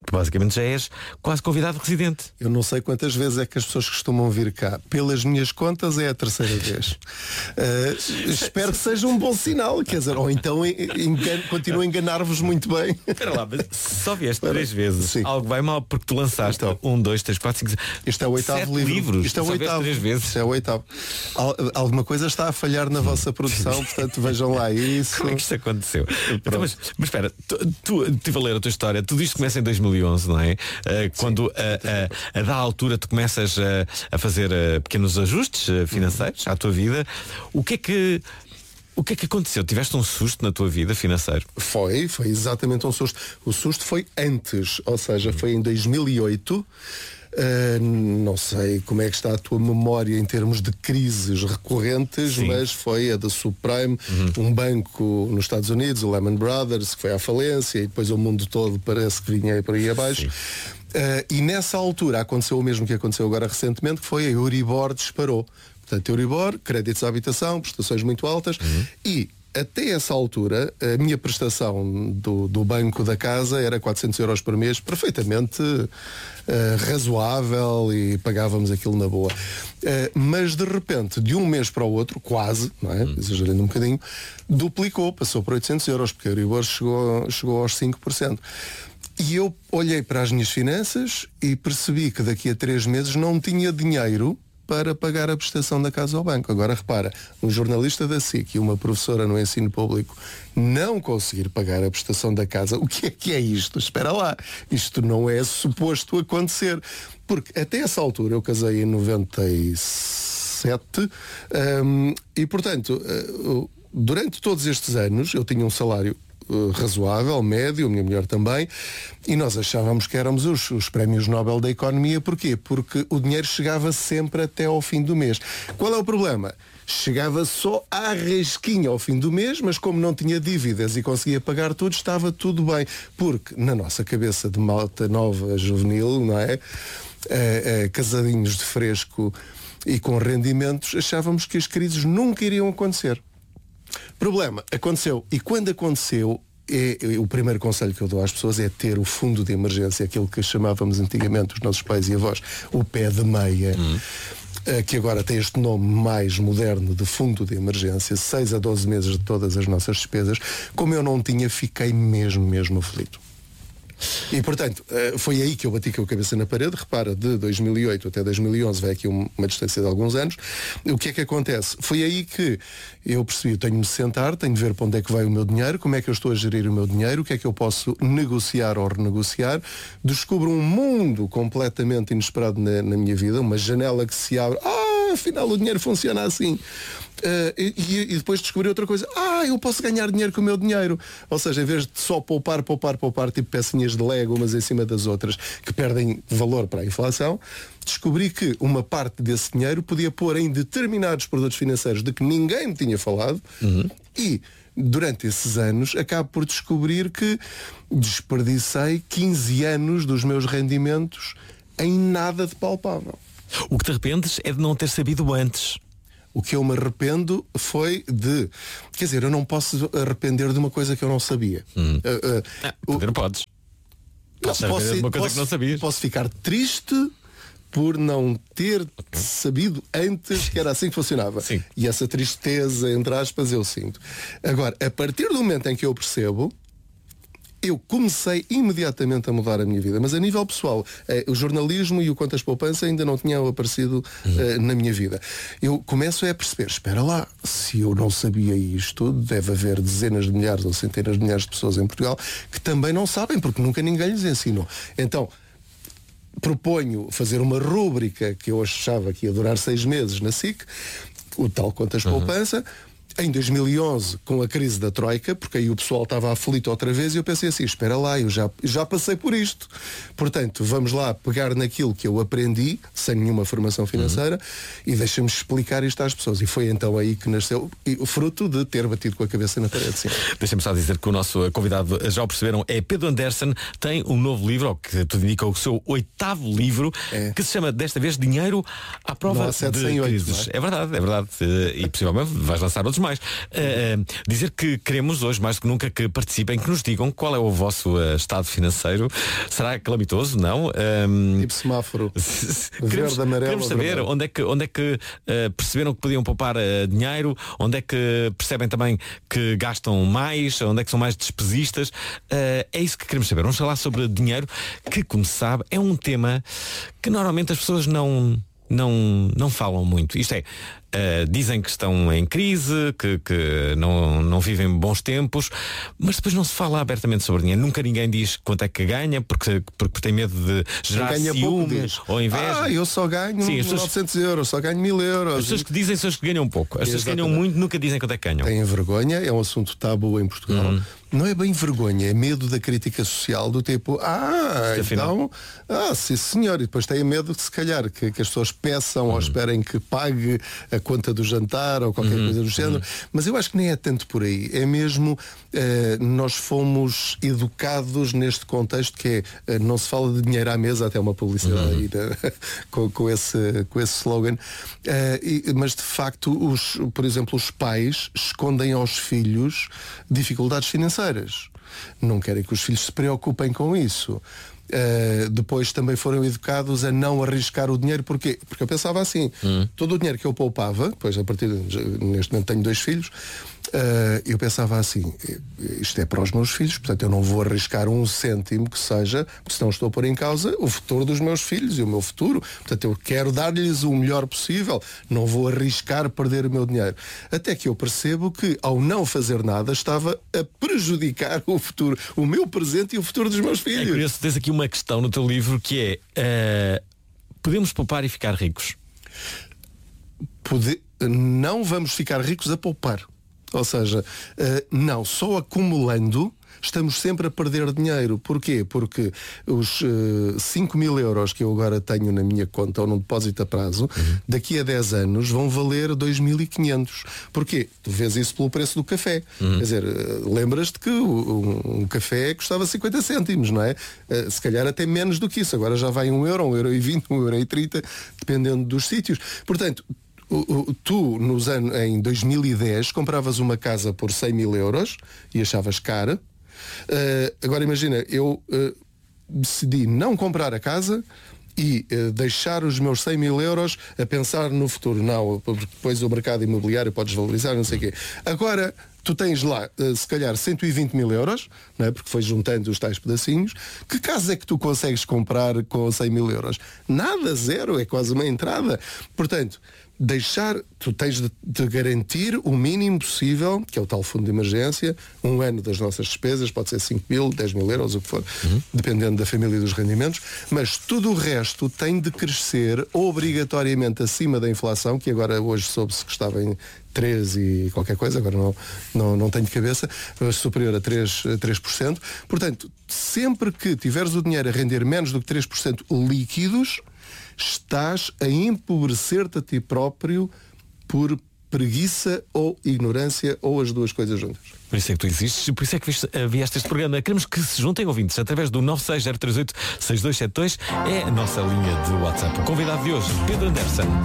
basicamente já és quase convidado residente. Eu não sei quantas vezes é que as pessoas costumam vir cá. Pelas minhas contas é a terceira vez. Espero que seja um bom sinal, quer dizer, ou então continuo a enganar-vos muito bem. Espera lá, mas só vieste 3 vezes. Sim. Algo vai mal porque tu lançaste 1, 2, 3, 4, 5, 6. Este é o 8º livro. Livros. Isto é o 8º. 3 vezes. Isto é o 8º. Alguma coisa está a falhar na vossa produção, portanto vejam lá isso. Como é que isto aconteceu? Então, mas espera, tu estive a ler a tua história. Tudo isto começa em 2011, não é? Quando a da altura tu começas a fazer pequenos ajustes financeiros à tua vida. O que é que aconteceu? Tiveste um susto na tua vida financeiro? Foi exatamente um susto. O susto foi antes, ou seja, foi em 2008. Não sei como é que está a tua memória em termos de crises recorrentes, sim, mas foi a da subprime, um banco nos Estados Unidos, o Lehman Brothers, que foi à falência, e depois o mundo todo parece que vinha por aí abaixo. E nessa altura aconteceu o mesmo que aconteceu agora recentemente, que foi a Euribor disparou. Portanto, Euribor, créditos à habitação, prestações muito altas, e até essa altura a minha prestação do banco da casa era 400 euros por mês, perfeitamente razoável, e pagávamos aquilo na boa. Mas de repente, de um mês para o outro, quase, não é? Exagerando um bocadinho, duplicou, passou por 800 euros, porque a Euribor chegou aos 5%. E eu olhei para as minhas finanças e percebi que daqui a 3 meses não tinha dinheiro para pagar a prestação da casa ao banco. Agora repara, um jornalista da SIC e uma professora no ensino público não conseguir pagar a prestação da casa, o que é isto? Espera lá, isto não é suposto acontecer. Porque até essa altura, eu casei em 97, e portanto, durante todos estes anos, eu tinha um salário razoável, médio, a minha mulher também, e nós achávamos que éramos os prémios Nobel da Economia. Porquê? Porque o dinheiro chegava sempre até ao fim do mês. Qual é o problema? Chegava só à rasquinha ao fim do mês, mas como não tinha dívidas e conseguia pagar tudo, estava tudo bem. Porque na nossa cabeça de malta nova, juvenil, não é? Casadinhos de fresco e com rendimentos, achávamos que as crises nunca iriam acontecer. Problema, aconteceu. E quando aconteceu, o primeiro conselho que eu dou às pessoas é ter o fundo de emergência, aquilo que chamávamos antigamente os nossos pais e avós, o pé de meia, que agora tem este nome mais moderno de fundo de emergência, 6 a 12 meses de todas as nossas despesas. Como eu não tinha, fiquei mesmo aflito. E portanto, foi aí que eu bati com a cabeça na parede. Repara, de 2008 até 2011 vai aqui uma distância de alguns anos. O que é que acontece? Foi aí que eu percebi, eu tenho de me sentar, tenho de ver para onde é que vai o meu dinheiro, como é que eu estou a gerir o meu dinheiro, o que é que eu posso negociar ou renegociar. Descubro um mundo completamente inesperado na minha vida, uma janela que se abre. Afinal o dinheiro funciona assim. E depois descobri outra coisa. Eu posso ganhar dinheiro com o meu dinheiro. Ou seja, em vez de só poupar, tipo pecinhas de Lego umas em cima das outras, que perdem valor para a inflação, descobri que uma parte desse dinheiro podia pôr em determinados produtos financeiros de que ninguém me tinha falado. E durante esses anos acabo por descobrir que desperdicei 15 anos dos meus rendimentos em nada de palpável. O que te arrependes é de não ter sabido antes. O que eu me arrependo foi de... Quer dizer, eu não posso arrepender de uma coisa que eu não sabia. Não podes. Posso ficar triste por não ter sabido antes que era assim que funcionava. Sim. E essa tristeza, entre aspas, eu sinto. Agora, a partir do momento em que eu percebo, eu comecei imediatamente a mudar a minha vida. Mas a nível pessoal, o jornalismo e o Contas Poupança ainda não tinham aparecido na minha vida. Eu começo a perceber, espera lá, se eu não sabia isto, deve haver dezenas de milhares ou centenas de milhares de pessoas em Portugal que também não sabem, porque nunca ninguém lhes ensinou. Então, proponho fazer uma rúbrica que eu achava que ia durar 6 meses na SIC, o tal Contas Poupança. Em 2011, com a crise da Troika, porque aí o pessoal estava aflito outra vez, e eu pensei assim, espera lá, eu já passei por isto. Portanto, vamos lá pegar naquilo que eu aprendi, sem nenhuma formação financeira, e deixa-me explicar isto às pessoas. E foi então aí que nasceu, o fruto de ter batido com a cabeça na parede. Deixa-me só dizer que o nosso convidado, já o perceberam, é Pedro Anderson, tem um novo livro, ou que tudo indica, o seu 8º livro, que se chama, desta vez, Dinheiro à Prova de Crises. É verdade. E possivelmente vais lançar outros mais. mais. Dizer que queremos hoje, mais do que nunca, que participem, que nos digam qual é o vosso estado financeiro. Será calamitoso? Não? Tipo semáforo. Verde, amarelo. Queremos saber onde é que perceberam que podiam poupar dinheiro, onde é que percebem também que gastam mais, onde é que são mais despesistas. É isso que queremos saber. Vamos falar sobre dinheiro, que, como se sabe, é um tema que normalmente as pessoas não falam muito. Isto é, dizem que estão em crise, que não vivem bons tempos, mas depois não se fala abertamente sobre dinheiro. Nunca ninguém diz quanto é que ganha, porque tem medo de gerar ciúmes ou inveja. Eu só ganho 900 euros, só ganho 1000 euros. As pessoas que dizem são as que ganham pouco. As pessoas que ganham muito nunca dizem quanto é que ganham. Têm vergonha, é um assunto tabu em Portugal. Não é bem vergonha, é medo da crítica social, do tipo, sim senhor, e depois têm medo de, se calhar, que as pessoas peçam ou esperem que pague a conta do jantar ou qualquer coisa do género. Mas eu acho que nem é tanto por aí. É mesmo, nós fomos educados neste contexto que é, não se fala de dinheiro à mesa, até uma publicidade aí, com esse slogan. Mas de facto, por exemplo, os pais escondem aos filhos dificuldades financeiras. Não querem que os filhos se preocupem com isso. Depois também foram educados a não arriscar o dinheiro. Porquê? Porque eu pensava assim, todo o dinheiro que eu poupava, depois a partir neste momento tenho 2 filhos, eu pensava assim, isto é para os meus filhos, portanto eu não vou arriscar 1 cêntimo que seja, porque senão estou a pôr em causa o futuro dos meus filhos e o meu futuro. Portanto eu quero dar-lhes o melhor possível, não vou arriscar perder o meu dinheiro. Até que eu percebo que, ao não fazer nada, estava a prejudicar o futuro, o meu presente e o futuro dos meus filhos. É curioso, tens aqui uma questão no teu livro que é, podemos poupar e ficar ricos? Não vamos ficar ricos a poupar. Ou seja, não, só acumulando estamos sempre a perder dinheiro. Porquê? Porque os 5.000 euros que eu agora tenho na minha conta ou num depósito a prazo, daqui a 10 anos vão valer 2.500. Porquê? Tu vês isso pelo preço do café. Quer dizer, lembras-te que um café custava 50 cêntimos, não é? Se calhar até menos do que isso. Agora já vai 1 euro, 1,20 euro, 1,30 dependendo dos sítios. Portanto, tu em 2010 compravas uma casa por 100.000 euros e achavas cara. Agora imagina, eu decidi não comprar a casa e deixar os meus 100.000 euros a pensar no futuro. Não, porque depois o mercado imobiliário pode desvalorizar, não sei o quê. Agora tu tens lá, se calhar, 120.000 euros, não é? Porque foi juntando os tais pedacinhos. Que casa é que tu consegues comprar com 100.000 euros? Nada, zero, é quase uma entrada. Portanto, tu tens de garantir o mínimo possível, que é o tal fundo de emergência, 1 ano das nossas despesas, pode ser 5.000, 10.000 euros, o que for, dependendo da família e dos rendimentos, mas tudo o resto tem de crescer obrigatoriamente acima da inflação, que agora hoje soube-se que estava em 3 e qualquer coisa, agora não tenho de cabeça, mas superior a 3%. Portanto, sempre que tiveres o dinheiro a render menos do que 3% líquidos, estás a empobrecer-te a ti próprio por preguiça ou ignorância ou as duas coisas juntas. Por isso é que tu existes e por isso é que vieste este programa. Queremos que se juntem ouvintes através do 96038-6272, é a nossa linha de WhatsApp. O convidado de hoje, Pedro Anderson.